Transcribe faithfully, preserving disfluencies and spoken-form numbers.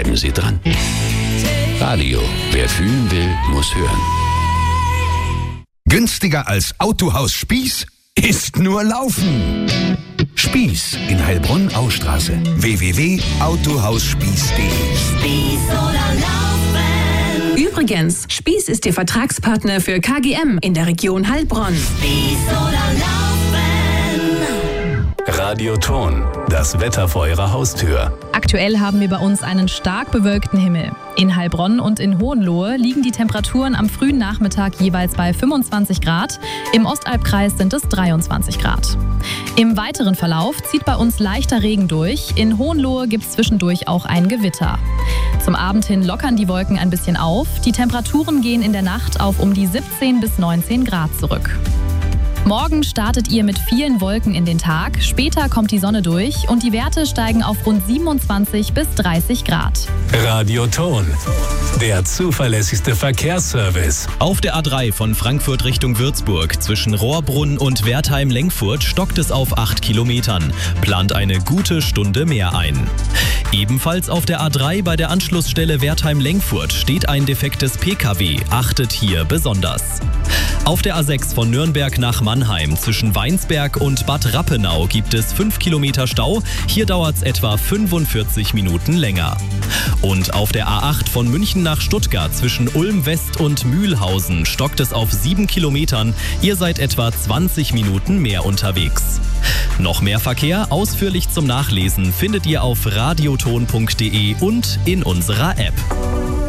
Bleiben Sie dran. Radio, wer fühlen will, muss hören. Günstiger als Autohaus Spieß ist nur Laufen. Spieß in Heilbronn-Austraße. w w w punkt autohausspieß punkt d e Spieß oder Laufen. Übrigens, Spieß ist Ihr Vertragspartner für K G M in der Region Heilbronn. Spieß oder Laufen. Radioton, das Wetter vor Ihrer Haustür. Aktuell haben wir bei uns einen stark bewölkten Himmel. In Heilbronn und in Hohenlohe liegen die Temperaturen am frühen Nachmittag jeweils bei fünfundzwanzig Grad. Im Ostalbkreis sind es dreiundzwanzig Grad. Im weiteren Verlauf zieht bei uns leichter Regen durch. In Hohenlohe gibt es zwischendurch auch ein Gewitter. Zum Abend hin lockern die Wolken ein bisschen auf. Die Temperaturen gehen in der Nacht auf um die siebzehn bis neunzehn Grad zurück. Morgen startet ihr mit vielen Wolken in den Tag, später kommt die Sonne durch und die Werte steigen auf rund siebenundzwanzig bis dreißig Grad. Radioton, der zuverlässigste Verkehrsservice. Auf der A drei von Frankfurt Richtung Würzburg zwischen Rohrbrunn und Wertheim-Lengfurt stockt es auf acht Kilometern. Plant eine gute Stunde mehr ein. Ebenfalls auf der A drei bei der Anschlussstelle Wertheim-Lengfurt steht ein defektes P K W. Achtet hier besonders. Auf der A sechs von Nürnberg nach Mannheim zwischen Weinsberg und Bad Rappenau gibt es fünf Kilometer Stau. Hier dauert es etwa fünfundvierzig Minuten länger. Und auf der A acht von München nach Stuttgart zwischen Ulm West und Mühlhausen stockt es auf sieben Kilometern. Ihr seid etwa zwanzig Minuten mehr unterwegs. Noch mehr Verkehr ausführlich zum Nachlesen findet ihr auf radioton punkt d e und in unserer App.